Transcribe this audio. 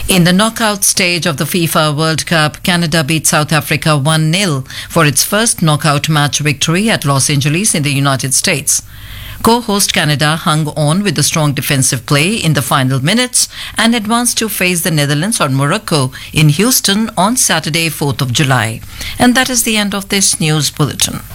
In the knockout stage of the FIFA World Cup, Canada beat South Africa 1-0 for its first knockout match victory at Los Angeles in the United States. Co-host Canada hung on with the strong defensive play in the final minutes and advanced to face the Netherlands or Morocco in Houston on Saturday, 4th of July. And that is the end of this news bulletin.